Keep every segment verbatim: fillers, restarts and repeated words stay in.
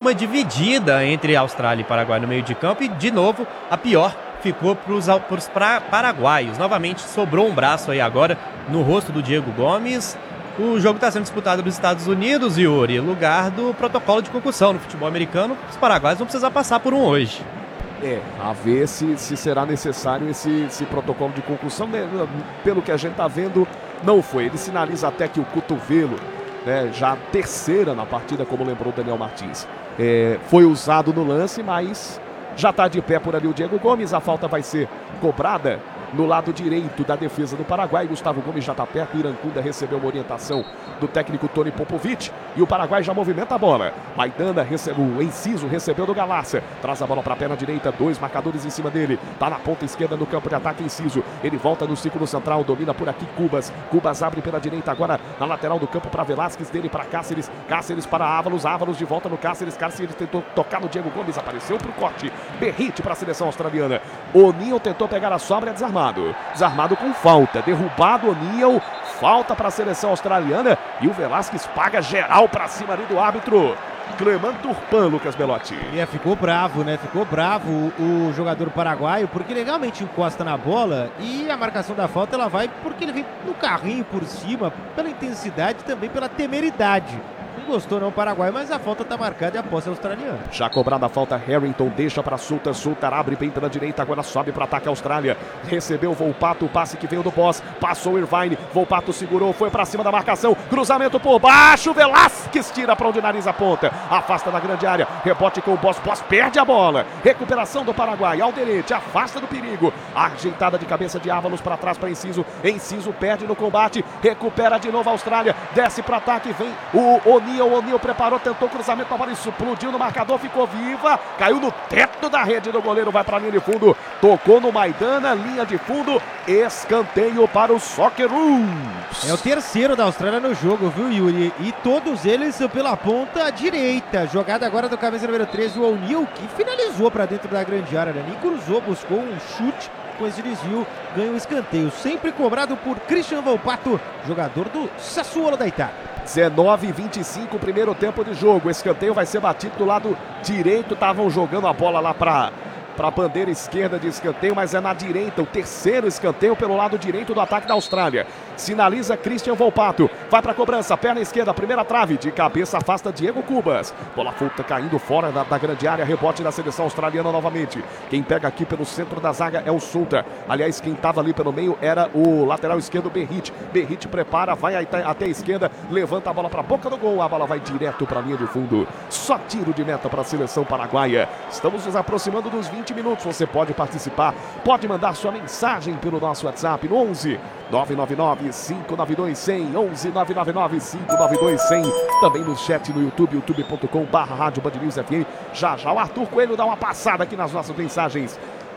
uma dividida entre Austrália e Paraguai no meio de campo e, de novo, a pior ficou para os paraguaios. Novamente sobrou um braço aí agora no rosto do Diego Gomes. O jogo está sendo disputado nos Estados Unidos, Yuri, lugar do protocolo de concussão no futebol americano. Os paraguaios vão precisar passar por um hoje. É, a ver se, se será necessário esse, esse protocolo de concussão. Pelo que a gente está vendo, não foi. Ele sinaliza até que o cotovelo, né, já a terceira na partida, como lembrou Daniel Martins, é, foi usado no lance, mas já está de pé por ali o Diego Gomes. A falta vai ser cobrada no lado direito da defesa do Paraguai. Gustavo Gomes já está perto. Irancunda recebeu uma orientação do técnico Tony Popovic e o Paraguai já movimenta a bola. Maidana recebeu, o Enciso recebeu do Galácia, traz a bola para a perna direita, dois marcadores em cima dele, tá na ponta esquerda no campo de ataque. Enciso, ele volta no círculo central, domina por aqui Cubas, Cubas abre pela direita agora na lateral do campo para Velasquez, dele para Cáceres, Cáceres para Ávalos, Ávalos de volta no Cáceres, Cáceres tentou tocar no Diego Gomes, apareceu pro corte, Berrite para a seleção australiana. O'Neal tentou pegar a sobra, desarmado, desarmado com falta, derrubado O'Neal, falta para a seleção australiana e o Velasquez paga geral para cima ali do árbitro Cleman Turpan, Lucas Belotti. É, ficou bravo, né? Ficou bravo o, o jogador paraguaio, porque legalmente encosta na bola e a marcação da falta ela vai porque ele vem no carrinho por cima, pela intensidade e também pela temeridade. Não gostou não o Paraguai, mas a falta está marcada e a posse é australiana. Já cobrada a falta, Harrington deixa para Sultan, Sultan abre bem pela direita, agora sobe para ataque a Austrália. Recebeu o Volpato, o passe que veio do Boss, passou o Irvine, Volpato segurou, foi para cima da marcação, cruzamento por baixo, Velasquez tira para onde nariz a ponta, afasta da grande área, rebote com o Boss, Boss perde a bola, recuperação do Paraguai, Alderete afasta do perigo, ajeitada de cabeça de Ávalos para trás para Enciso, Enciso perde no combate, recupera de novo a Austrália, desce para ataque, vem o O'Neal, O'Neal preparou, tentou cruzamento, a bola explodiu no marcador, ficou viva, caiu no teto da rede do goleiro, vai para a linha de fundo, tocou no Maidana, linha de fundo, escanteio para o Socceroos. É o terceiro da Austrália no jogo, viu, Yuri? E todos eles pela ponta direita. Jogada agora do camisa número treze, o O'Neal, que finalizou para dentro da grande área, né? Nem cruzou, buscou um chute, com esse desvio, ganha o escanteio. Sempre cobrado por Christian Volpato, jogador do Sassuolo da Itália. dezenove e vinte e cinco, primeiro tempo de jogo. O escanteio vai ser batido do lado direito. Estavam jogando a bola lá para para a bandeira esquerda de escanteio, mas é na direita, o terceiro escanteio pelo lado direito do ataque da Austrália. Sinaliza Christian Volpato, vai para a cobrança, perna esquerda, primeira trave, de cabeça afasta Diego Cubas. Bola fulta caindo fora da, da grande área, rebote da seleção australiana novamente. Quem pega aqui pelo centro da zaga é o Sultan. Aliás, quem estava ali pelo meio era o lateral esquerdo Berrite. Berrite prepara, vai até, até a esquerda, levanta a bola para a boca do gol, a bola vai direto para a linha de fundo. Só tiro de meta para a seleção paraguaia. Estamos nos aproximando dos vinte minutos, você pode participar, pode mandar sua mensagem pelo nosso WhatsApp no onze nove nove nove, cinco nove dois, cem, onze nove nove nove, cinco nove dois, cem, também no chat no YouTube, youtube ponto com barra rádio Band News F M. Já já o Arthur Coelho dá uma passada aqui nas nossas mensagens.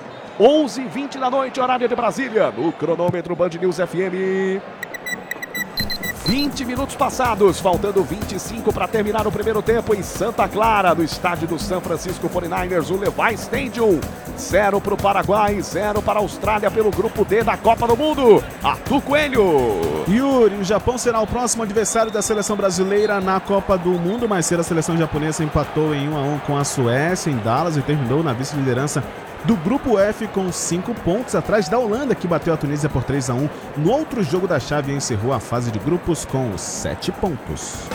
onze e vinte da noite, horário de Brasília, no cronômetro Band News F M. vinte minutos passados, faltando vinte e cinco para terminar o primeiro tempo em Santa Clara, no estádio do San Francisco forty-niners, o Levi Stadium. Zero para o Paraguai, zero para a Austrália pelo grupo D da Copa do Mundo. Arthur Coelho. Yuri, o Japão será o próximo adversário da seleção brasileira na Copa do Mundo. Mais cedo a seleção japonesa empatou em um a um com a Suécia em Dallas e terminou na vice-liderança do grupo F com cinco pontos, atrás da Holanda, que bateu a Tunísia por três a um. No outro jogo da chave, encerrou a fase de grupos com sete pontos.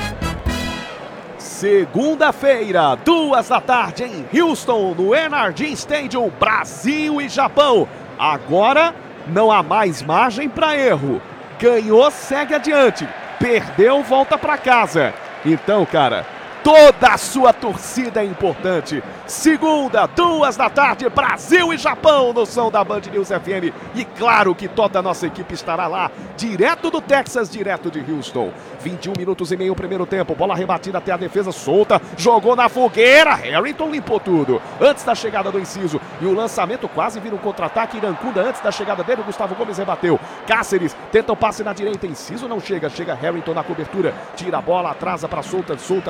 Segunda-feira, duas da tarde, em Houston, no N R G Stadium, Brasil e Japão. Agora não há mais margem para erro. Ganhou, segue adiante. Perdeu, volta para casa. Então, cara, toda a sua torcida é importante. Segunda, duas da tarde, Brasil e Japão no som da Band News F M. E claro que toda a nossa equipe estará lá, direto do Texas, direto de Houston. vinte e um minutos e meio, primeiro tempo. Bola rebatida até a defesa, solta, jogou na fogueira. Harrington limpou tudo antes da chegada do Enciso. E o lançamento quase vira um contra-ataque. Irancunda antes da chegada dele, o Gustavo Gomes rebateu. Cáceres tenta o passe na direita, Enciso não chega. Chega Harrington na cobertura, tira a bola, atrasa para Solta, Solta, coloca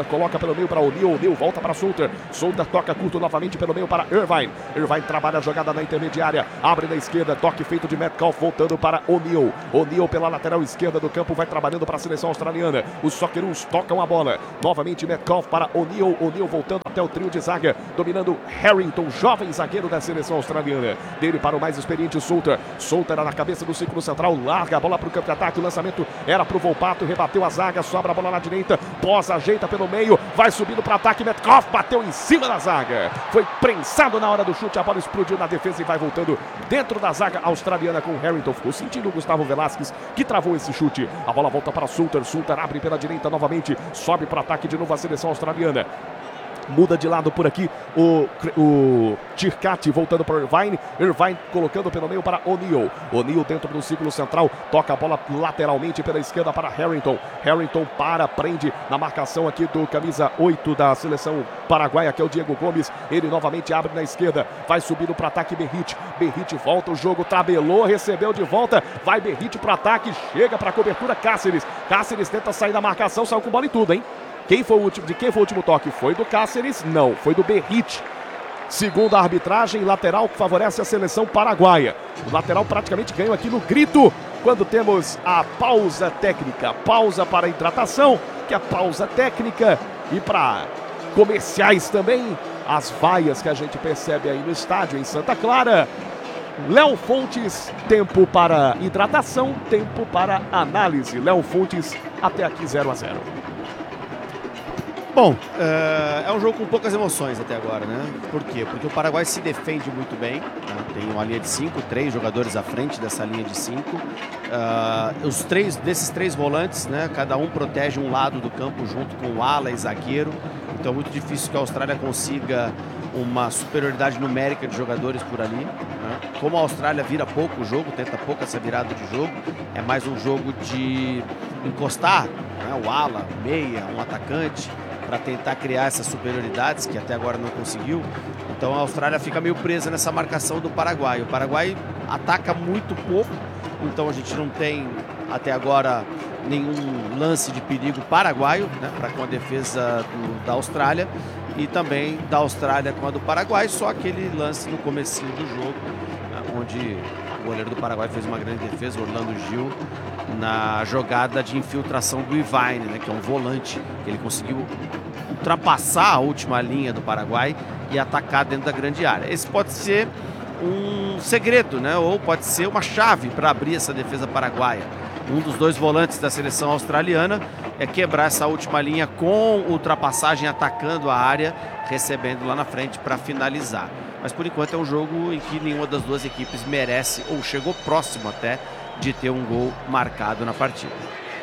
pelo meio para O'Neal. O'Neal volta para Souther. Souther toca curto novamente pelo meio para Irvine. Irvine trabalha a jogada na intermediária. Abre na esquerda. Toque feito de Metcalf voltando para O'Neal. O'Neal pela lateral esquerda do campo vai trabalhando para a seleção australiana. Os Socceroos tocam a bola. Novamente Metcalf para O'Neal. O'Neal voltando até o trio de zaga. Dominando Harrington, jovem zagueiro da seleção australiana. Dele para o mais experiente Souther. Souther na cabeça do círculo central. Larga a bola para o campo de ataque. O lançamento era para o Volpato. Rebateu a zaga. Sobra a bola na direita. Pós ajeita pelo meio. Vai subindo para ataque. Metcalf bateu em cima da zaga. Foi prensado na hora do chute. A bola explodiu na defesa e vai voltando dentro da zaga australiana com Harrington. Ficou sentindo o Gustavo Velasquez que travou esse chute. A bola volta para Souther. Souther abre pela direita novamente. Sobe para ataque de novo a seleção australiana. Muda de lado por aqui o, o Tircati voltando para Irvine. Irvine colocando pelo meio para O'Neal. O'Neal dentro do círculo central. Toca a bola lateralmente pela esquerda para Harrington. Harrington para, prende na marcação aqui do camisa oito da seleção paraguaia, que é o Diego Gomes. Ele novamente abre na esquerda. Vai subindo para ataque Berrit. Berrit volta o jogo, tabelou, recebeu de volta. Vai Berrit para ataque, chega para a cobertura Cáceres. Cáceres tenta sair da marcação, saiu com bola e tudo, hein? Quem foi o último, de quem foi o último toque? Foi do Cáceres? Não, foi do Berrit. Segundo a arbitragem, lateral que favorece a seleção paraguaia. O lateral praticamente ganhou aqui no grito, quando temos a pausa técnica. Pausa para a hidratação, que é a pausa técnica. E para comerciais também, as vaias que a gente percebe aí no estádio em Santa Clara. Léo Fontes, tempo para hidratação, tempo para análise. Léo Fontes, até aqui zero a zero. Bom, é um jogo com poucas emoções até agora, né? Por quê? Porque o Paraguai se defende muito bem, né? Tem uma linha de cinco, três jogadores à frente dessa linha de cinco. Uh, os três, desses três volantes, né? Cada um protege um lado do campo junto com o ala e zagueiro. Então é muito difícil que a Austrália consiga uma superioridade numérica de jogadores por ali, né? Como a Austrália vira pouco o jogo, tenta pouco essa virada de jogo, é mais um jogo de encostar, né? O ala, o meia, um atacante, para tentar criar essas superioridades que até agora não conseguiu. Então a Austrália fica meio presa nessa marcação do Paraguai. O Paraguai ataca muito pouco, então a gente não tem até agora nenhum lance de perigo paraguaio, né, para com a defesa do, da Austrália, e também da Austrália com a do Paraguai, só aquele lance no comecinho do jogo, né, onde o goleiro do Paraguai fez uma grande defesa, Orlando Gil, na jogada de infiltração do Irvine, né, que é um volante, que ele conseguiu ultrapassar a última linha do Paraguai e atacar dentro da grande área. Esse pode ser um segredo, né, ou pode ser uma chave para abrir essa defesa paraguaia. Um dos dois volantes da seleção australiana é quebrar essa última linha com ultrapassagem, atacando a área, recebendo lá na frente para finalizar. Mas por enquanto é um jogo em que nenhuma das duas equipes merece ou chegou próximo até de ter um gol marcado na partida.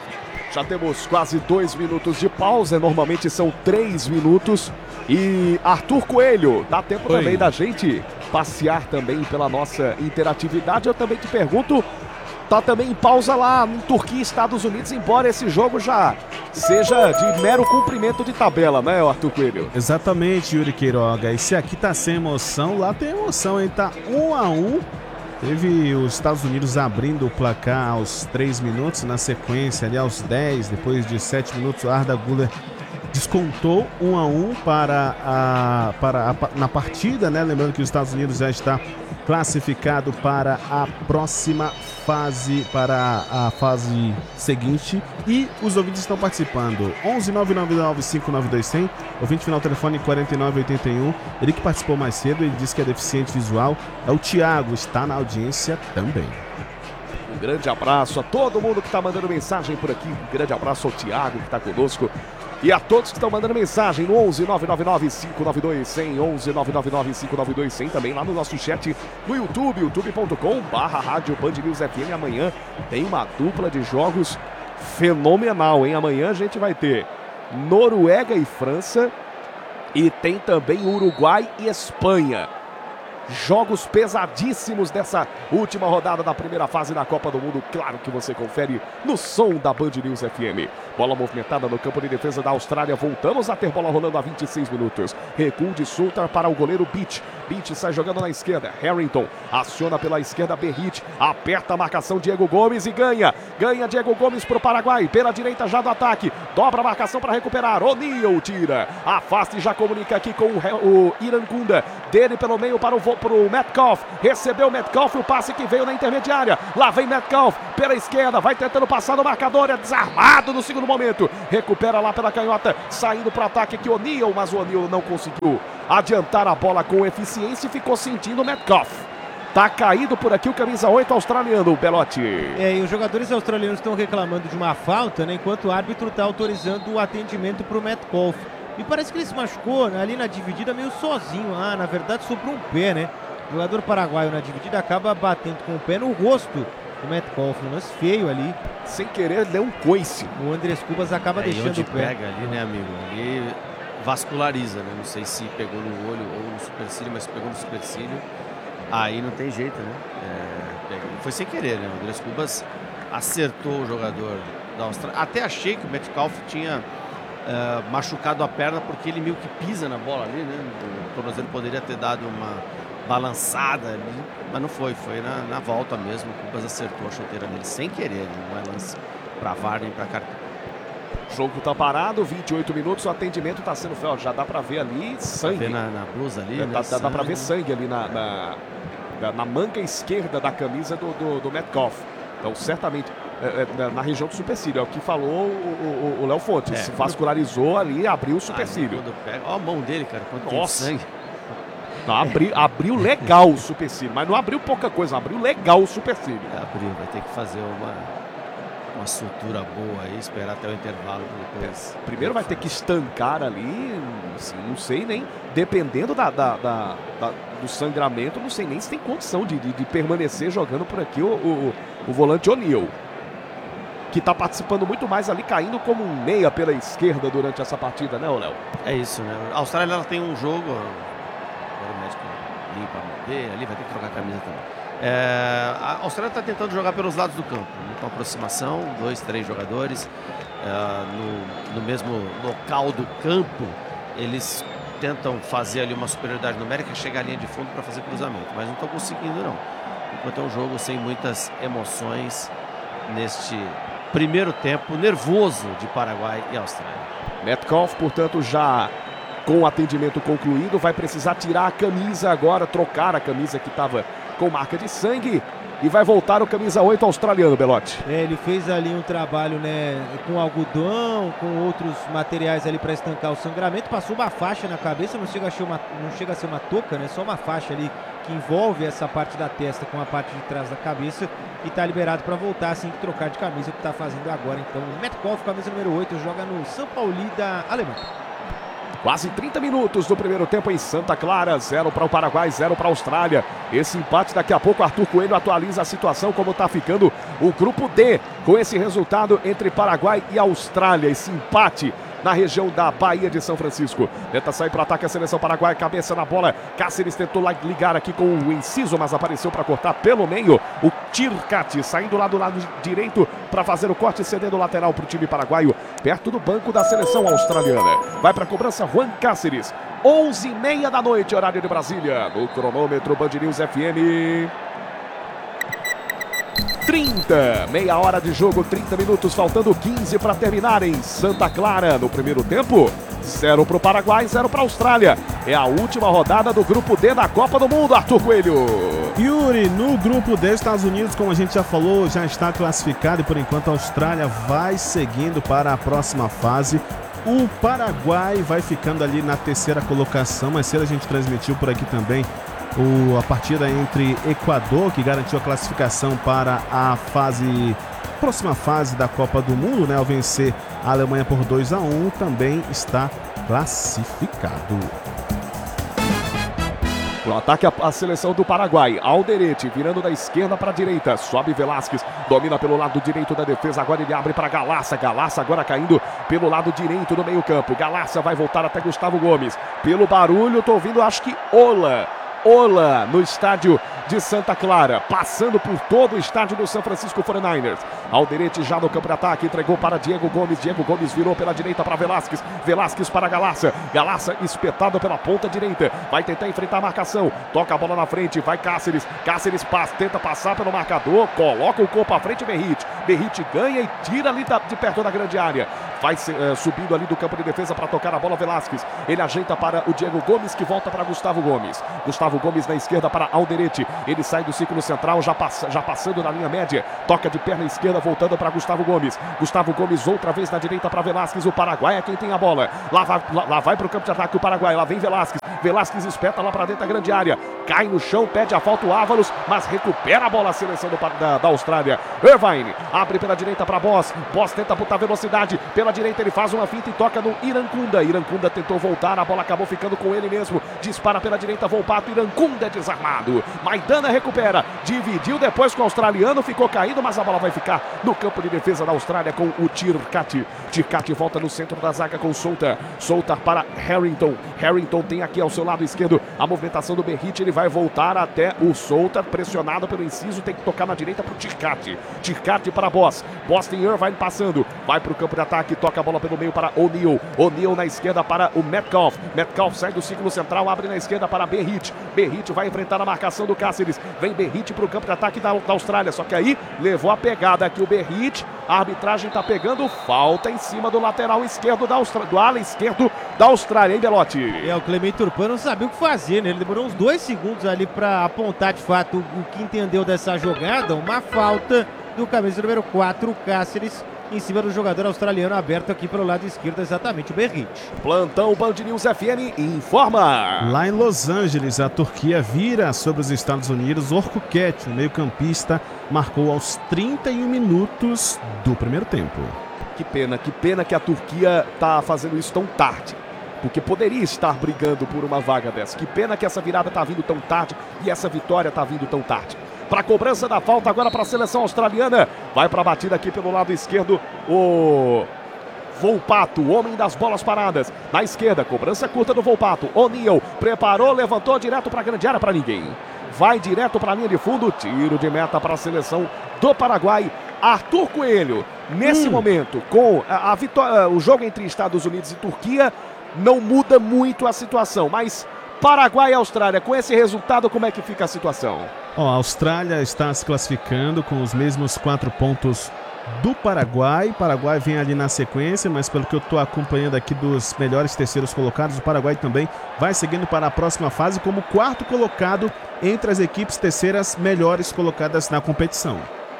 Já temos quase dois minutos de pausa, normalmente são três minutos. E Arthur Coelho, dá tempo Oi. também da gente passear também pela nossa interatividade. Eu também te pergunto, tá também em pausa lá em Turquia, Estados Unidos, embora esse jogo já seja de mero cumprimento de tabela, né, Arthur Coelho? Exatamente, Yuri Queiroga. E se aqui tá sem emoção, lá tem emoção, hein? Tá um a um. Teve os Estados Unidos abrindo o placar aos três minutos, na sequência ali aos dez, depois de sete minutos, o Arda Güler descontou um a um para a, para a, na partida, né? Lembrando que os Estados Unidos já está classificado para a próxima fase, para a fase seguinte, e os ouvintes estão participando. onze nove nove nove cinco nove dois zero zero, ouvinte final telefone quarenta e nove oitenta e um. Ele que participou mais cedo, ele disse que é deficiente visual, é o Thiago, está na audiência também. Um grande abraço a todo mundo que está mandando mensagem por aqui, um grande abraço ao Thiago que está conosco. E a todos que estão mandando mensagem no onze nove nove nove cinco nove dois zero zero, onze nove nove nove cinco nove dois zero zero, também lá no nosso chat no YouTube, youtube ponto com barra rádio Band News F M. Amanhã tem uma dupla de jogos fenomenal, hein? Amanhã a gente vai ter Noruega e França e tem também Uruguai e Espanha. Jogos pesadíssimos dessa última rodada da primeira fase da Copa do Mundo. Claro que você confere no som da Band News F M. Bola movimentada no campo de defesa da Austrália. Voltamos a ter bola rolando há vinte e seis minutos. Recuo de Souther para o goleiro Beach. Beach sai jogando na esquerda. Harrington aciona pela esquerda Berrit. Aperta a marcação Diego Gomes e ganha. Ganha Diego Gomes para o Paraguai. Pela direita já do ataque. dobra a marcação para recuperar. O'Neal tira, afasta e já comunica aqui com o, o Irankunda. Dele pelo meio para o, para o Metcalf. Recebeu o Metcalf, o passe que veio na intermediária. Lá vem Metcalf pela esquerda, vai tentando passar no marcador, é desarmado no segundo momento. Recupera lá pela canhota, saindo para o ataque aqui o O'Neal, mas o O'Neal não conseguiu adiantar a bola com eficiência e ficou sentindo o Metcalf. Tá caído por aqui o camisa oito australiano, o Belotti. É, e os jogadores australianos estão reclamando de uma falta, né? Enquanto o árbitro está autorizando o atendimento para o Metcalf. E parece que ele se machucou, né, ali na dividida meio sozinho. Ah, na verdade sobrou um pé, né? O jogador paraguaio na dividida acaba batendo com o pé no rosto do Metcalf. Um lance feio ali. Sem querer, deu um coice. O Andrés Cubas acaba é, deixando o pé. Pega ali, né, amigo? Ali vasculariza, né? Não sei se pegou no olho ou no supercílio, mas se pegou no supercílio, aí não tem jeito, né? É, foi sem querer, né? O Andrés Cubas acertou o jogador da Austrália. Até achei que o Metcalf tinha uh, machucado a perna porque ele meio que pisa na bola ali, né? O tornozelo poderia ter dado uma balançada ali, mas não foi. Foi na, na volta mesmo. O Cubas acertou a chuteira nele sem querer, né? Não é lance pra V A R nem pra cartão. O jogo tá parado, vinte e oito minutos, o atendimento tá sendo feito, já dá pra ver ali sangue. Pra ver na, na blusa ali, é, né? Dá, sangue. dá pra ver sangue ali na, na, na manga esquerda da camisa do, do, do Metcalf. Então, certamente, é, é, na região do supercílio, é o que falou o Léo Fontes. É, se vascularizou ali, abriu o supercílio. Olha a mão dele, cara, quanto Nossa. sangue. Não, abriu, abriu legal o supercílio, mas não abriu pouca coisa, abriu legal o supercílio. É, abriu, vai ter que fazer uma... uma sutura boa aí, esperar até o intervalo depois. Primeiro vai ter que estancar ali, assim, não sei nem, dependendo da, da, da, da, do sangramento, não sei nem se tem condição de, de, de permanecer jogando por aqui o, o, o volante O'Neal, que está participando muito mais ali, caindo como um meia pela esquerda durante essa partida, né, Léo? É isso, né? A Austrália ela tem um jogo, agora o médico limpa a mão dele, ali vai ter que trocar a camisa também. É, a Austrália está tentando jogar pelos lados do campo, com aproximação, dois, três jogadores é, no, no mesmo local do campo. Eles tentam fazer ali uma superioridade numérica, chegar à linha de fundo para fazer cruzamento, mas não estão conseguindo não. Enquanto é um jogo sem muitas emoções neste primeiro tempo nervoso de Paraguai e Austrália. Metcalf, portanto, já com o atendimento concluído, vai precisar tirar a camisa agora, trocar a camisa que estava com marca de sangue, e vai voltar o camisa oito australiano, Belotti. É, ele fez ali um trabalho, né, com algodão, com outros materiais ali para estancar o sangramento, passou uma faixa na cabeça, não chega a ser uma, não chega a ser uma touca, né, só uma faixa ali que envolve essa parte da testa com a parte de trás da cabeça, e está liberado para voltar assim que trocar de camisa, o que está fazendo agora. Então o Metcalf, camisa número oito, joga no São Paulo da Alemanha. Quase trinta minutos do primeiro tempo em Santa Clara, zero para o Paraguai, zero para a Austrália. Esse empate, daqui a pouco Arthur Coelho atualiza a situação, como está ficando o grupo D, com esse resultado entre Paraguai e Austrália, esse empate na região da Bahia de São Francisco. Tenta sair para o ataque a seleção paraguaia, cabeça na bola, Cáceres tentou ligar aqui com o inciso, mas apareceu para cortar pelo meio o Tircati, saindo lá do lado direito para fazer o corte, cedendo o lateral para o time paraguaio, perto do banco da seleção australiana. Vai para a cobrança Juan Cáceres, onze e meia da noite, horário de Brasília, no cronômetro Band News F M. trinta, meia hora de jogo, trinta minutos, faltando quinze para terminar em Santa Clara. No primeiro tempo, zero para o Paraguai, zero para a Austrália. É a última rodada do grupo D da Copa do Mundo, Arthur Coelho. Yuri, no grupo D, Estados Unidos, como a gente já falou, já está classificado e por enquanto a Austrália vai seguindo para a próxima fase. O Paraguai vai ficando ali na terceira colocação, mas cedo a gente transmitiu por aqui também O, a partida entre Equador, que garantiu a classificação para a fase, próxima fase da Copa do Mundo, né, ao vencer a Alemanha por dois a um, também está classificado. O ataque a seleção do Paraguai, Alderete virando da esquerda para a direita, sobe Velasquez, domina pelo lado direito da defesa, agora ele abre para Galaça, Galaça agora caindo pelo lado direito do meio campo, Galaça vai voltar até Gustavo Gomes, pelo barulho tô ouvindo, acho que Ola, Ola no estádio de Santa Clara, passando por todo o estádio do São Francisco forty-niners. Alderete já no campo de ataque, entregou para Diego Gomes, Diego Gomes virou pela direita para Velasquez, Velasquez para Galaça, Galaça espetado pela ponta direita, vai tentar enfrentar a marcação, toca a bola na frente, vai Cáceres, Cáceres passa, tenta passar pelo marcador, coloca o corpo à frente, Berrit, Berrit ganha e tira ali de perto da grande área, vai uh, subindo ali do campo de defesa para tocar a bola. Velasquez, ele ajeita para o Diego Gomes, que volta para Gustavo Gomes. Gustavo Gomes na esquerda para Alderete, ele sai do círculo central, já, passa, já passando na linha média, toca de perna esquerda, voltando para Gustavo Gomes. Gustavo Gomes outra vez na direita para Velasquez, o Paraguai é quem tem a bola. Lá vai, lá, lá vai para o campo de ataque o Paraguai, lá vem Velasquez. Velasquez espeta lá para dentro da grande área, cai no chão, pede a falta o Ávalos, mas recupera a bola a seleção do, da, da Austrália. Irvine abre pela direita para Boss, Boss tenta botar velocidade, pela direita ele faz uma finta e toca no Irankunda. Irankunda tentou voltar, a bola acabou ficando com ele mesmo, dispara pela direita, Volpato, Irankunda é desarmado. Maidana recupera, dividiu depois com o australiano, ficou caído, mas a bola vai ficar no campo de defesa da Austrália com o Tirkati. Tirkati volta no centro da zaga com Soutar, Soutar para Harrington. Harrington tem aqui ao seu lado esquerdo a movimentação do Berrit, ele vai voltar até o Soutar, pressionado pelo inciso, tem que tocar na direita para o Tirkati. Tirkati para Boss, Boss tem Irvine passando, vai para o campo de ataque, toca a bola pelo meio para O'Neal, O'Neal na esquerda para o Metcalf, Metcalf sai do círculo central, abre na esquerda para Berrit, Berrit vai enfrentar a marcação do Cáceres, vem Berrit para o campo de ataque da, da Austrália, só que aí levou a pegada aqui o Berrit, a arbitragem está pegando falta em cima do lateral esquerdo da Austrália, do ala esquerdo da Austrália, hein, Belotti? É, o Clemente Turpan não sabia o que fazer, né? Ele demorou uns dois segundos ali para apontar de fato o que entendeu dessa jogada, uma falta do camisa número quatro, o Cáceres, em cima do jogador australiano aberto aqui pelo lado esquerdo, exatamente o Berrit. Plantão Band News F M informa. Lá em Los Angeles, a Turquia vira sobre os Estados Unidos. Orkuket, o meio-campista, marcou aos trinta e um minutos do primeiro tempo. Que pena, que pena que a Turquia está fazendo isso tão tarde, porque poderia estar brigando por uma vaga dessa. Que pena que essa virada está vindo tão tarde e essa vitória está vindo tão tarde. Para a cobrança da falta agora para a seleção australiana. Vai para a batida aqui pelo lado esquerdo o Volpato, o homem das bolas paradas. Na esquerda, cobrança curta do Volpato. O'Neal preparou, levantou direto para a grande área para ninguém. Vai direto para a linha de fundo, tiro de meta para a seleção do Paraguai. Arthur Coelho, nesse hum. momento, com a, a vitória, o jogo entre Estados Unidos e Turquia, não muda muito a situação, mas Paraguai e Austrália, com esse resultado, como é que fica a situação? Oh, a Austrália está se classificando com os mesmos quatro pontos do Paraguai. O Paraguai vem ali na sequência, mas pelo que eu estou acompanhando aqui dos melhores terceiros colocados, o Paraguai também vai seguindo para a próxima fase como quarto colocado entre as equipes terceiras melhores colocadas na competição.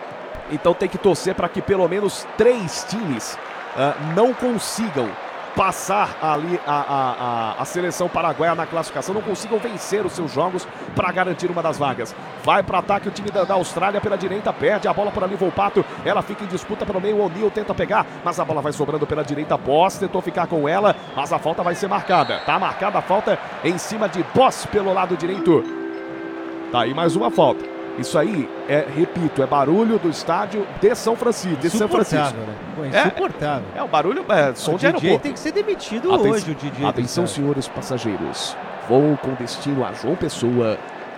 Então tem que torcer para que pelo menos três times uh, não consigam passar ali a, a, a, a seleção paraguaia na classificação, não consigam vencer os seus jogos para garantir uma das vagas. Vai para ataque o time da, da Austrália pela direita, perde a bola por ali, Volpato, ela fica em disputa pelo meio, o O'Neal tenta pegar, mas a bola vai sobrando pela direita, Boss tentou ficar com ela, mas a falta vai ser marcada, tá marcada a falta em cima de Boss pelo lado direito. Tá aí mais uma falta. Isso aí, é, repito, é barulho do estádio de São Francisco, de São Francisco. Né? Pô, insuportável. É, é o barulho, é som o de aeroporto. D J tem que ser demitido Aten hoje, o D J. Atenção, senhores passageiros. Voo com destino a João Pessoa.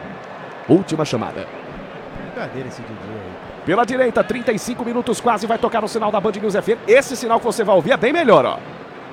Última chamada. Brincadeira esse D J aí. Pela direita, trinta e cinco minutos quase, vai tocar o sinal da Band News F M. Esse sinal que você vai ouvir é bem melhor, ó.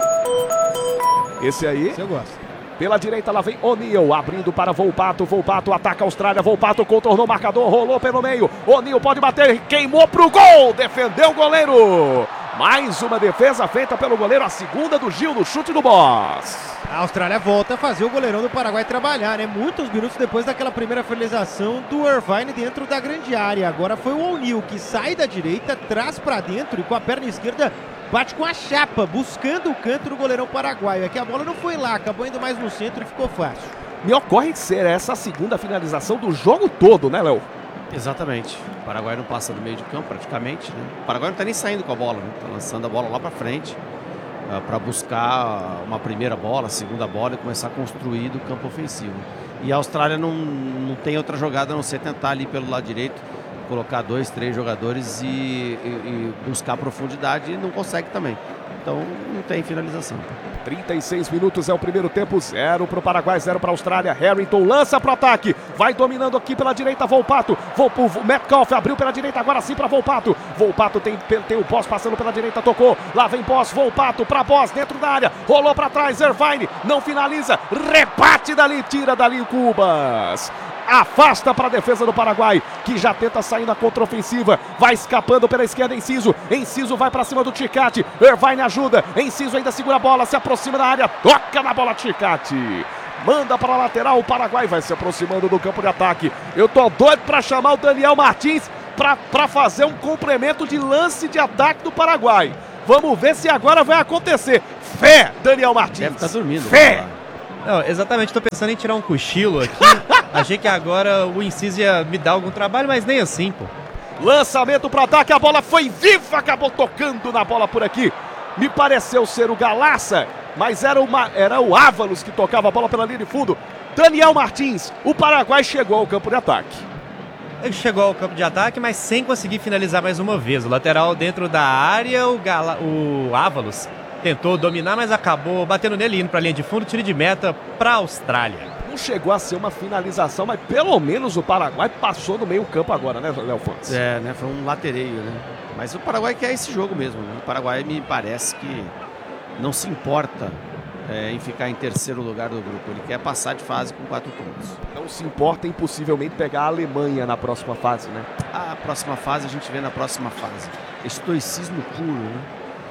Esse aí. Esse eu gosto. Pela direita lá vem O'Neal, abrindo para Volpato, Volpato ataca a Austrália, Volpato contornou o marcador, rolou pelo meio, O'Neal pode bater, queimou pro gol, defendeu o goleiro. Mais uma defesa feita pelo goleiro, a segunda do Gil no chute do Boss. A Austrália volta a fazer o goleirão do Paraguai trabalhar, né? Muitos minutos depois daquela primeira finalização do Irvine dentro da grande área. Agora foi o O'Neal que sai da direita, traz para dentro e com a perna esquerda bate com a chapa, buscando o canto do goleirão paraguaio. É que a bola não foi lá, acabou indo mais no centro e ficou fácil. Me ocorre ser essa a segunda finalização do jogo todo, né, Léo? Exatamente. O Paraguai não passa do meio de campo praticamente, né? O Paraguai não está nem saindo com a bola, né? Está lançando a bola lá para frente uh, para buscar uma primeira bola, segunda bola e começar a construir do campo ofensivo. E a Austrália não, não tem outra jogada a não ser tentar ali pelo lado direito, colocar dois, três jogadores e, e, e buscar profundidade e não consegue também. Então não tem finalização. trinta e seis minutos é o primeiro tempo, zero para o Paraguai, zero para a Austrália. Harrington lança para o ataque, vai dominando aqui pela direita Volpato. O Metcalf abriu pela direita, agora sim para Volpato. Volpato tem, tem o Boss passando pela direita, tocou. Lá vem Boss, Volpato para Boss dentro da área, rolou para trás, Irvine não finaliza, rebate dali, tira dali o Cubas. afasta para a defesa do Paraguai, que já tenta sair na contraofensiva, vai escapando pela esquerda Enciso, Enciso vai para cima do Ticati, Irvine ajuda, Enciso ainda segura a bola, se aproxima da área, toca na bola Ticati. Manda para a lateral, o Paraguai vai se aproximando do campo de ataque. Eu tô doido para chamar o Daniel Martins para fazer um complemento de lance de ataque do Paraguai. Vamos ver se agora vai acontecer. Fé, Daniel Martins. Deve estar dormindo. Fé. Não, exatamente, tô pensando em tirar um cochilo aqui. Achei que agora o Inciso ia me dar algum trabalho, mas nem assim, pô. Lançamento para ataque, a bola foi viva, acabou tocando na bola por aqui. Me pareceu ser o Galaça, mas era, uma, era o Ávalos que tocava a bola pela linha de fundo. Daniel Martins, o Paraguai chegou ao campo de ataque. Ele chegou ao campo de ataque, mas sem conseguir finalizar mais uma vez. O lateral dentro da área, o, Gala, o Ávalos tentou dominar, mas acabou batendo nele, indo para a linha de fundo, tiro de meta para a Austrália. Não chegou a ser uma finalização, mas pelo menos o Paraguai passou no meio campo agora, né, Léo Fontes? É, né? Foi um latereio, né? Mas o Paraguai quer esse jogo mesmo, né? O Paraguai me parece que não se importa é, em ficar em terceiro lugar do grupo. Ele quer passar de fase com quatro pontos. Não se importa em possivelmente pegar a Alemanha na próxima fase, né? A próxima fase a gente vê na próxima fase. Estoicismo puro, né?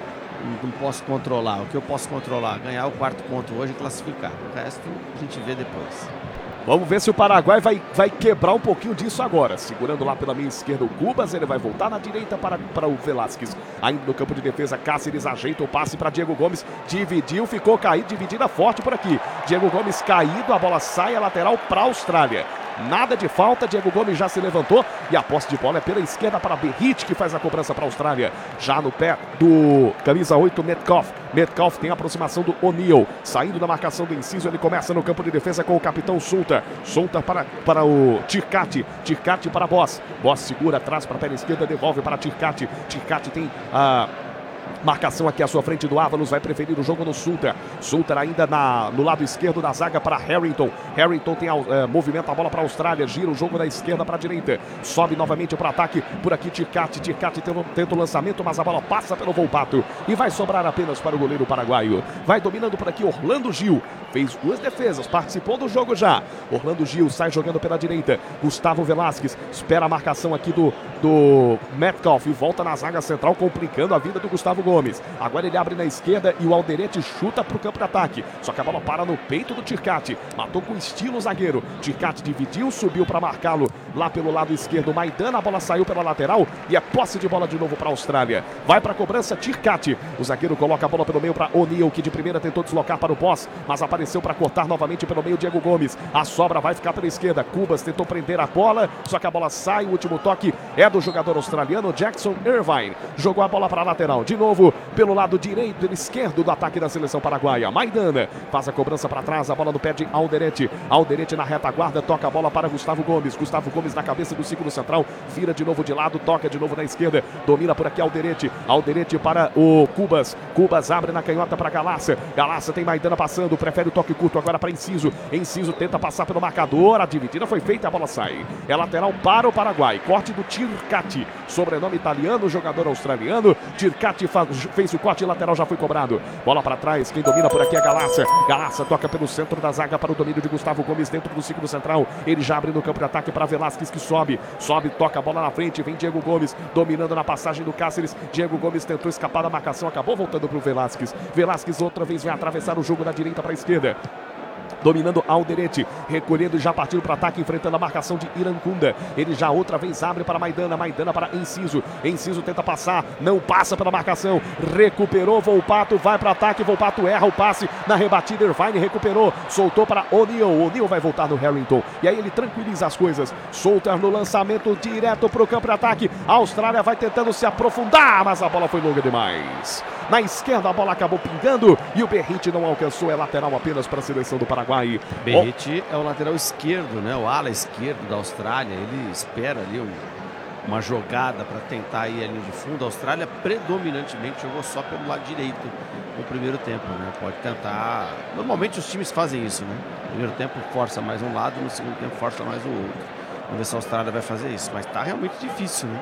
Não posso controlar. O que eu posso controlar? Ganhar o quarto ponto hoje e classificar. O resto a gente vê depois. Vamos ver se o Paraguai vai, vai quebrar um pouquinho disso agora. Segurando lá pela minha esquerda o Cubas, ele vai voltar na direita para, para o Velasquez. Ainda no campo de defesa, Cáceres ajeita o passe para Diego Gomes. Dividiu, ficou caído, dividida forte por aqui. Diego Gomes caído, a bola sai a lateral para a Austrália. Nada de falta, Diego Gomes já se levantou e a posse de bola é pela esquerda para Berrit, que faz a cobrança para a Austrália. Já no pé do camisa oito, Metcalf. Metcalf tem a aproximação do O'Neal. Saindo da marcação do Inciso, ele começa no campo de defesa com o capitão Sulta. Sulta para, para o Ticati. Ticati para Boss. Boss segura atrás para a perna esquerda, devolve para Ticati. Ticati tem a... marcação aqui à sua frente do Ávalos, vai preferir o jogo no Sulter. Sulter ainda na, no lado esquerdo da zaga para Harrington. Harrington tem é, movimenta a bola para a Austrália, gira o jogo da esquerda para a direita. Sobe novamente para o ataque, por aqui Ticati. Ticati tenta, tenta o lançamento, mas a bola passa pelo Volpato e vai sobrar apenas para o goleiro paraguaio. Vai dominando por aqui Orlando Gil. Fez duas defesas, participou do jogo já. Orlando Gil sai jogando pela direita. Gustavo Velasquez espera a marcação aqui do, do Metcalf e volta na zaga central, complicando a vida do Gustavo Gomes. Agora ele abre na esquerda e o Alderete chuta para o campo de ataque. Só que a bola para no peito do Ticati. Matou com estilo o zagueiro. Ticati dividiu, subiu para marcá-lo lá pelo lado esquerdo. Maidana, a bola saiu pela lateral e é posse de bola de novo para a Austrália. Vai para a cobrança Ticati. O zagueiro coloca a bola pelo meio para O'Neal, que de primeira tentou deslocar para o Boss, mas apareceu para cortar novamente pelo meio Diego Gomes. A sobra vai ficar pela esquerda. Cubas tentou prender a bola, só que a bola sai. O último toque é do jogador australiano Jackson Irvine. Jogou a bola para a lateral. De novo pelo lado direito e esquerdo do ataque da seleção paraguaia. Maidana faz a cobrança para trás, a bola no pé de Alderete. Alderete na retaguarda, toca a bola para Gustavo Gomes. Gustavo Gomes na cabeça do círculo central, vira de novo de lado, toca de novo na esquerda, domina por aqui Alderete. Alderete para o Cubas. Cubas abre na canhota para Galaça. Galaça tem Maidana passando, prefere o toque curto agora para Inciso. Inciso tenta passar pelo marcador, a dividida foi feita, a bola sai. É lateral para o Paraguai. Corte do Tircati, sobrenome italiano, jogador australiano. Tircati faz, fez o corte, lateral já foi cobrado. Bola para trás, quem domina por aqui é Galaça. Galaça toca pelo centro da zaga para o domínio de Gustavo Gomes dentro do círculo central. Ele já abre no campo de ataque para Velasquez, que sobe. Sobe, toca a bola na frente, vem Diego Gomes dominando na passagem do Cáceres. Diego Gomes tentou escapar da marcação, acabou voltando para o Velasquez. Velasquez outra vez vai atravessar o jogo da direita para a esquerda. Dominando Alderete, recolhendo e já partindo para o ataque, enfrentando a marcação de Irancunda. Ele já outra vez abre para Maidana, Maidana para Enciso. Enciso tenta passar, não passa pela marcação. Recuperou, Volpato vai para ataque, Volpato erra o passe na rebatida. Irvine recuperou, soltou para O'Neal. O'Neal vai voltar no Harrington. E aí ele tranquiliza as coisas. Solta no lançamento direto para o campo de ataque. A Austrália vai tentando se aprofundar, mas a bola foi longa demais. Na esquerda a bola acabou pingando e o Berrit não alcançou, é lateral apenas para a seleção do Paraguai. Berrit oh. é o lateral esquerdo, né? O ala esquerdo da Austrália. Ele espera ali um, uma jogada para tentar ir ali de fundo. A Austrália predominantemente jogou só pelo lado direito no primeiro tempo, né? Pode tentar. Normalmente os times fazem isso, né? No primeiro tempo força mais um lado, no segundo tempo força mais o outro. Vamos ver se a Austrália vai fazer isso, mas tá realmente difícil, né?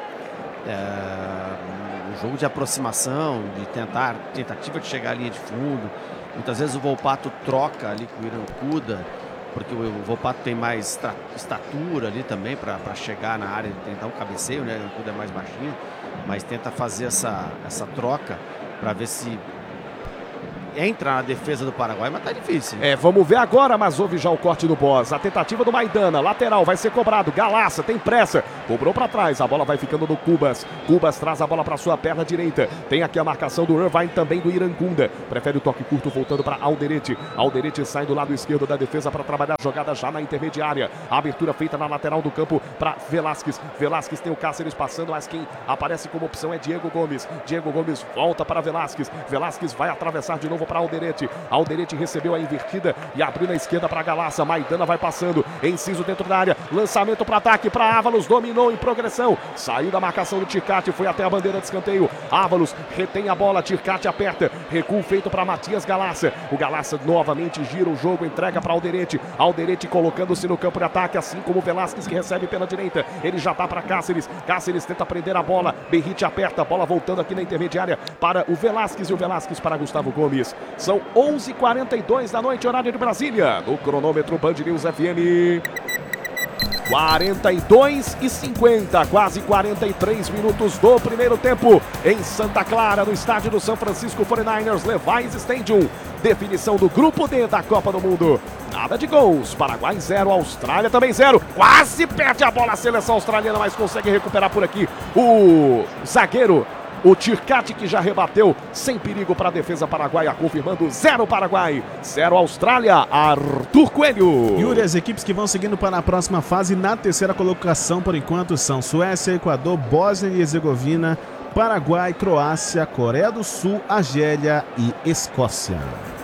É... Um jogo de aproximação, de tentar, tentativa de chegar à linha de fundo. Muitas vezes o Volpato troca ali com o Irancunda. porque o Volpato tem mais estatura ali também para chegar na área, tentar um cabeceio, né? O Irancuda é mais baixinho, mas tenta fazer essa, essa troca para ver se entra na defesa do Paraguai, mas tá difícil. É, vamos ver agora, mas houve já o corte do Boss. A tentativa do Maidana, lateral, vai ser cobrado. Galaça, tem pressa, cobrou para trás. A bola vai ficando no Cubas. Cubas traz a bola para sua perna direita. Tem aqui a marcação do Irvine, também do Irancunda. Prefere o toque curto, voltando para Alderete. Alderete sai do lado esquerdo da defesa para trabalhar a jogada já na intermediária. A abertura feita na lateral do campo para Velasquez. Velasquez tem o Cáceres passando, mas quem aparece como opção é Diego Gomes. Diego Gomes volta para Velasquez. Velasquez vai atravessar de novo para Alderete. Alderete recebeu a invertida e abriu na esquerda para Galaça. Maidana vai passando, inciso dentro da área, lançamento para ataque para Ávalos, dominou em progressão, saiu da marcação do Tircati, foi até a bandeira de escanteio. Ávalos retém a bola, Tircati aperta, recuo feito para Matias Galaça. O Galaça novamente gira o jogo, entrega para Alderete. Alderete colocando-se no campo de ataque, assim como o Velasquez, que recebe pela direita. Ele já dá para Cáceres. Cáceres tenta prender a bola, Berrite aperta, a bola voltando aqui na intermediária para o Velasquez e o Velasquez para Gustavo Gomes. São onze e quarenta e dois da noite, horário de Brasília. No cronômetro Band News F M. quarenta e dois e cinquenta, quase quarenta e três minutos do primeiro tempo. Em Santa Clara, no estádio do São Francisco forty niners Levi's Stadium. Definição do grupo D da Copa do Mundo. Nada de gols. Paraguai zero, Austrália também zero. Quase perde a bola a seleção australiana, mas consegue recuperar por aqui o zagueiro. O Tircati, que já rebateu sem perigo para a defesa paraguaia, confirmando zero Paraguai, zero Austrália. Arthur Coelho. Yuri, as equipes que vão seguindo para a próxima fase na terceira colocação por enquanto são Suécia, Equador, Bósnia e Herzegovina, Paraguai, Croácia, Coreia do Sul, Argélia e Escócia.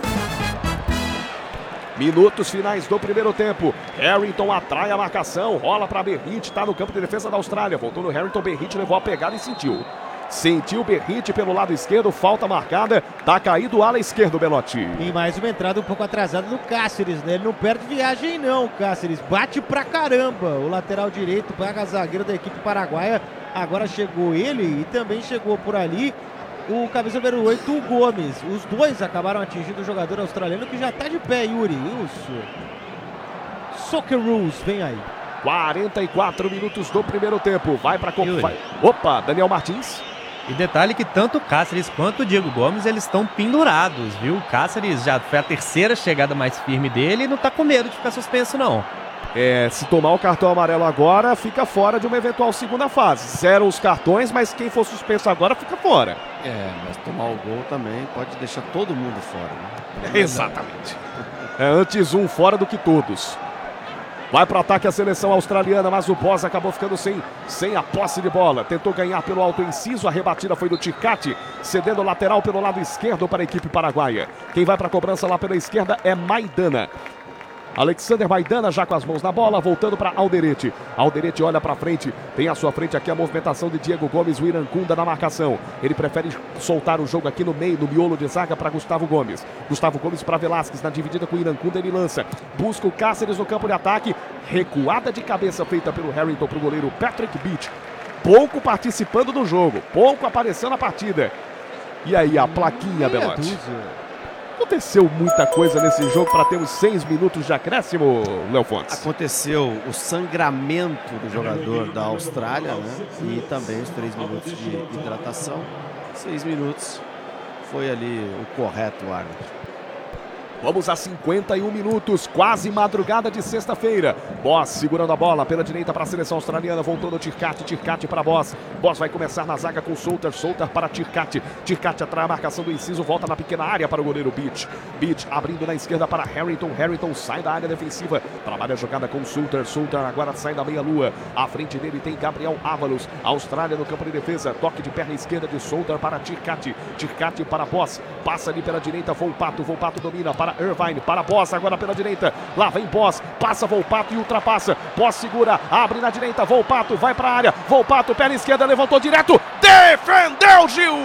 Minutos finais do primeiro tempo. Harrington atrai a marcação, rola para Berrite, está no campo de defesa da Austrália. Voltou no Harrington, Berrite levou a pegada e sentiu. Sentiu Berrite pelo lado esquerdo, falta marcada, tá caído o ala esquerdo, Belotti. E mais uma entrada um pouco atrasada do Cáceres, né? Ele não perde viagem não, Cáceres. Bate pra caramba. O lateral direito, paga zagueiro da equipe paraguaia. Agora chegou ele e também chegou por ali o camisa número oito, o Gomes. Os dois acabaram atingindo o jogador australiano que já tá de pé, Yuri. Isso. Socceroos, vem aí. quarenta e quatro minutos do primeiro tempo. Vai pra... Vai. Opa, Daniel Martins. E detalhe que tanto o Cáceres quanto o Diego Gomes, eles estão pendurados, viu? O Cáceres já foi a terceira chegada mais firme dele e não tá com medo de ficar suspenso, não. É, se tomar o cartão amarelo agora, fica fora de uma eventual segunda fase. Zero os cartões, mas quem for suspenso agora fica fora. É, mas tomar o gol também pode deixar todo mundo fora, né? Exatamente. É antes um fora do que todos. Vai para o ataque a seleção australiana, mas o Boss acabou ficando sem, sem a posse de bola. Tentou ganhar pelo alto inciso, a rebatida foi do Tircati, cedendo o lateral pelo lado esquerdo para a equipe paraguaia. Quem vai para a cobrança lá pela esquerda é Maidana. Alexander Maidana já com as mãos na bola, voltando para Alderete. Alderete olha para frente, tem à sua frente aqui a movimentação de Diego Gomes, o Irancunda na marcação. Ele prefere soltar o jogo aqui no meio, no miolo de zaga para Gustavo Gomes. Gustavo Gomes para Velasquez, na dividida com o Irancunda ele lança. Busca o Cáceres no campo de ataque, recuada de cabeça feita pelo Harrington para o goleiro Patrick Beach. Pouco participando do jogo, pouco apareceu na partida. E aí a plaquinha, Belotti. Aconteceu muita coisa nesse jogo para termos seis minutos de acréscimo, Léo Fontes. Aconteceu o sangramento do jogador da Austrália, né? E também os três minutos de hidratação. Seis minutos foi ali o correto árbitro. Vamos a cinquenta e um minutos, quase madrugada de sexta-feira. Boss segurando a bola pela direita para a seleção australiana, voltou no Tircati, Tircati para Boss. Boss vai começar na zaga com Souter, Souter para Tircati. Tircati atrai a marcação do inciso, volta na pequena área para o goleiro Beach. Beach abrindo na esquerda para Harrington, Harrington sai da área defensiva, trabalha a jogada com Souter, Souter agora sai da meia-lua. À frente dele tem Gabriel Ávalos, Austrália no campo de defesa, toque de perna esquerda de Souter para Tircati, Tircati para Boss, passa ali pela direita, Volpato, Volpato domina para Irvine, para Boss, agora pela direita, lá vem Boss, passa Volpato e ultrapassa, Boss segura, abre na direita, Volpato vai para a área, Volpato, perna esquerda, levantou direto, defendeu Gil!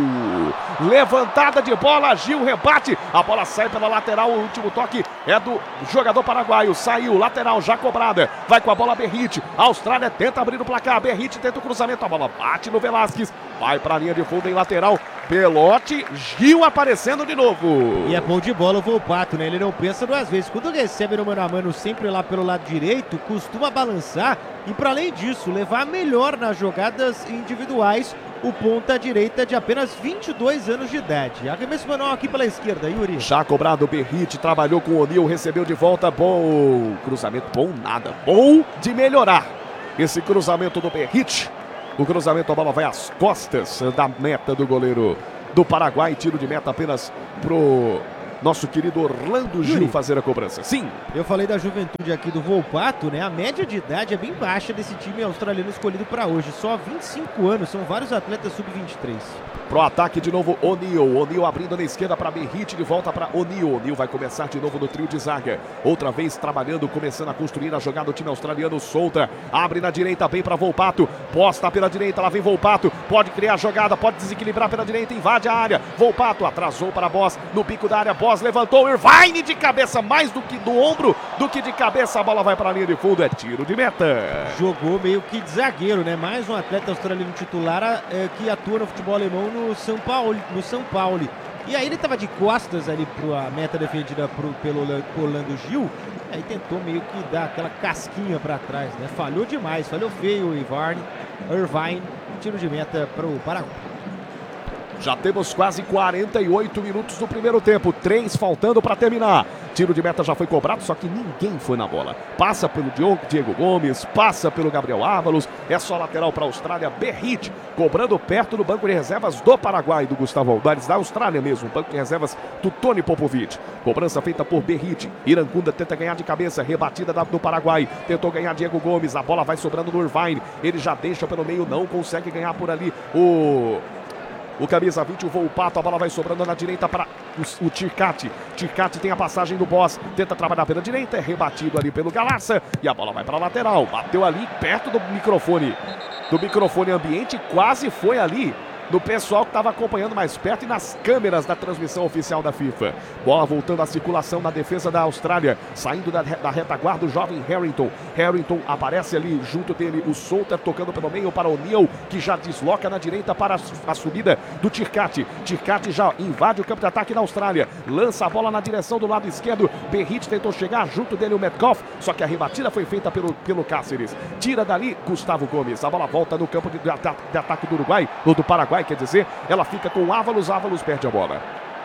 Levantada de bola, Gil rebate, a bola sai pela lateral, o último toque é do jogador paraguaio, saiu, lateral já cobrada, vai com a bola Berrite, a Austrália tenta abrir o placar, Berrite tenta o cruzamento, a bola bate no Velasquez, vai para a linha de fundo em lateral. Belotti, Gil aparecendo de novo. E é bom de bola o Volpato, né? Ele não pensa duas vezes. Quando recebe no mano a mano sempre lá pelo lado direito, costuma balançar e, para além disso, levar melhor nas jogadas individuais o ponta direita de apenas vinte e dois anos de idade. Arremesso manual aqui pela esquerda, Yuri. Já cobrado o Berrit, trabalhou com o O'Neal, recebeu de volta. Bom cruzamento, bom nada. Bom de melhorar esse cruzamento do Berrit. O cruzamento, a bola vai às costas da meta do goleiro do Paraguai. Tiro de meta apenas pro nosso querido Orlando Gil Yuri, fazer a cobrança. Sim. Eu falei da juventude aqui do Volpato, né? A média de idade é bem baixa desse time australiano escolhido para hoje. Só vinte e cinco anos, são vários atletas sub vinte e três. Pro ataque de novo, O'Neal. O'Neal abrindo na esquerda para Berrit, de volta para O'Neal. O'Neal vai começar de novo no trio de zaga. Outra vez trabalhando, começando a construir a jogada. O time australiano solta, abre na direita, bem para Volpato. Posta pela direita, lá vem Volpato. Pode criar a jogada, pode desequilibrar pela direita, invade a área. Volpato atrasou para Boss, no bico da área. Boss levantou, Irvine de cabeça, mais do que do ombro, do que de cabeça. A bola vai para a linha de fundo, é tiro de meta. Jogou meio que de zagueiro, né? Mais um atleta australiano titular é, que atua no futebol alemão no São Paulo, no São Paulo. E aí ele estava de costas ali para a meta defendida pro, pelo Orlando Gil. Aí tentou meio que dar aquela casquinha para trás, né? Falhou demais, falhou feio o Irvine. Irvine, tiro de meta para o Paraguai. Já temos quase quarenta e oito minutos do primeiro tempo, três faltando para terminar. Tiro de meta já foi cobrado, só que ninguém foi na bola. Passa pelo Diego Gomes, passa pelo Gabriel Ávalos, é só lateral para a Austrália. Berrit cobrando perto do banco de reservas do Paraguai, do Gustavo Aldares, da Austrália mesmo, banco de reservas do Tony Popovic. Cobrança feita por Berrit, Iracunda tenta ganhar de cabeça, rebatida do Paraguai, tentou ganhar Diego Gomes, a bola vai sobrando no Irvine, ele já deixa pelo meio, não consegue ganhar por ali o... O camisa vinte, o Volpato, a bola vai sobrando na direita para o, o Tircati. Tircati tem a passagem do Boss, tenta trabalhar pela direita, é rebatido ali pelo Galarça e a bola vai para a lateral. Bateu ali perto do microfone, do microfone ambiente, quase foi ali do pessoal que estava acompanhando mais perto e nas câmeras da transmissão oficial da FIFA. Bola voltando à circulação na defesa da Austrália, saindo da, da retaguarda o jovem Harrington. Harrington aparece ali junto dele o Solter tocando pelo meio para o O'Neal, que já desloca na direita para a, a subida do Tircati. Tircati já invade o campo de ataque da Austrália, lança a bola na direção do lado esquerdo. Berrit tentou chegar junto dele o Metcalf, só que a rebatida foi feita pelo, pelo Cáceres. Tira dali Gustavo Gomes, a bola volta no campo de, de, de ataque do Uruguai, ou do Paraguai, quer dizer, ela fica com o Ávalos, Ávalos perde a bola.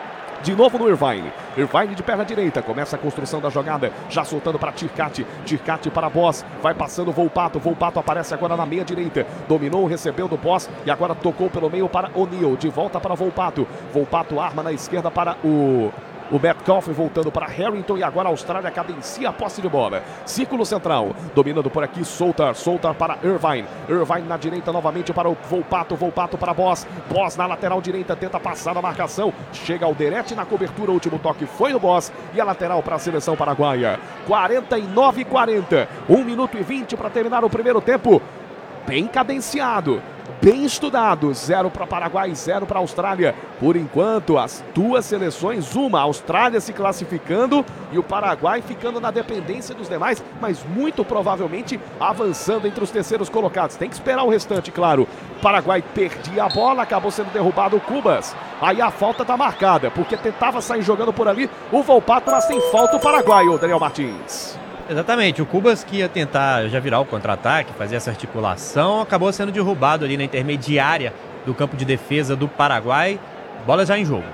De novo no Irvine. Irvine de perna direita. Começa a construção da jogada. Já soltando para Tircati. Tircati para Boss. Vai passando o Volpato. Volpato aparece agora na meia direita. Dominou, recebeu do Boss. E agora tocou pelo meio para O'Neal. De volta para Volpato. Volpato arma na esquerda para o... O Metcalf voltando para Harrington e agora a Austrália cadencia a posse de bola. Círculo central, dominando por aqui, Soltar, Soltar para Irvine. Irvine na direita novamente para o Volpato, Volpato para Boss. Boss na lateral direita, tenta passar na marcação. Chega ao Derete na cobertura, o último toque foi no Boss. E a lateral para a seleção paraguaia. quarenta e nove a quarenta, um minuto e vinte para terminar o primeiro tempo. Bem cadenciado, bem estudado, zero para Paraguai, zero para Austrália. Por enquanto, as duas seleções, uma, a Austrália se classificando e o Paraguai ficando na dependência dos demais, mas muito provavelmente avançando entre os terceiros colocados. Tem que esperar o restante, claro. O Paraguai perdia a bola, acabou sendo derrubado o Cubas. Aí a falta tá marcada, porque tentava sair jogando por ali o Volpato, mas tem falta o Paraguai, o Daniel Martins. Exatamente, o Cubas que ia tentar já virar o contra-ataque, fazer essa articulação, acabou sendo derrubado ali na intermediária do campo de defesa do Paraguai. Bola já em jogo.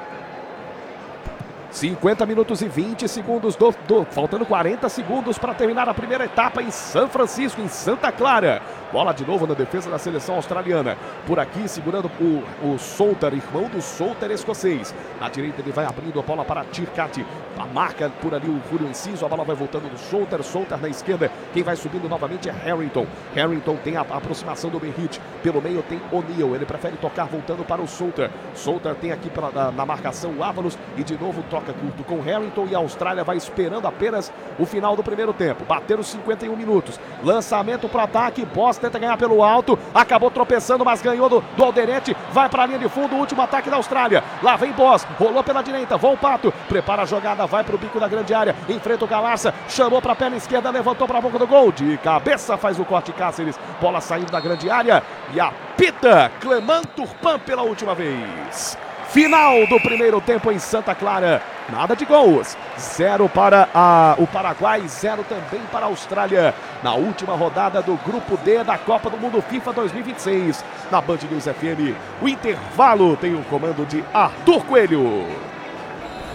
cinquenta minutos e vinte segundos, do, do, faltando quarenta segundos para terminar a primeira etapa em São Francisco, em Santa Clara. Bola de novo na defesa da seleção australiana. Por aqui, segurando o, o Solter, irmão do Solter escocês. Na direita ele vai abrindo a bola para Tircati. A marca por ali o Julio Enciso. A bola vai voltando do Solter. Solter na esquerda. Quem vai subindo novamente é Harrington. Harrington tem a, a aproximação do Berrit. Pelo meio tem O'Neal. Ele prefere tocar voltando para o Solter. Solter tem aqui pra, na, na marcação o Ávalos. E de novo toca curto com Harrington. E a Austrália vai esperando apenas o final do primeiro tempo. Bateram cinquenta e um minutos. Lançamento para o ataque. Boss tenta ganhar pelo alto, acabou tropeçando, mas ganhou do, do Alderete, vai para a linha de fundo, o último ataque da Austrália, lá vem Boss, rolou pela direita, Volpato, prepara a jogada, vai para o bico da grande área, enfrenta o Galarça, chamou para a perna esquerda, levantou para a boca do gol, de cabeça faz o corte Cáceres, bola saindo da grande área, e apita Apita Cleman Turpan pela última vez. Final do primeiro tempo em Santa Clara. Nada de gols. Zero para a, o Paraguai, zero também para a Austrália. Na última rodada do Grupo D da Copa do Mundo FIFA dois mil e vinte e seis. Na Band News F M, o intervalo tem o comando de Arthur Coelho.